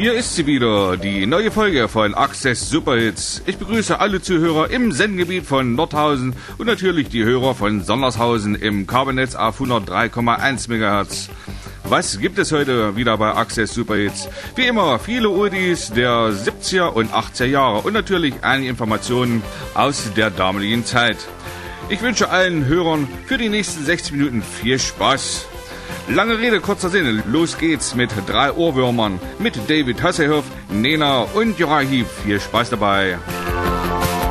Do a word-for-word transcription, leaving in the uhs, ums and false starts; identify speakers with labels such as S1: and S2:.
S1: Hier ist sie wieder, die neue Folge von Access Superhits. Ich begrüße alle Zuhörer im Sendegebiet von Nordhausen und natürlich die Hörer von Sondershausen im Kabelnetz auf hundertdrei Komma eins Megahertz. Was gibt es heute wieder bei Access Superhits? Wie immer viele Oldies der siebziger und achtziger Jahre und natürlich einige Informationen aus der damaligen Zeit. Ich wünsche allen Hörern für die nächsten sechzig Minuten viel Spaß. Lange Rede, kurzer Sinn. Los geht's mit drei Ohrwürmern, mit David Hasselhoff, Nena und Joachim. Viel Spaß dabei.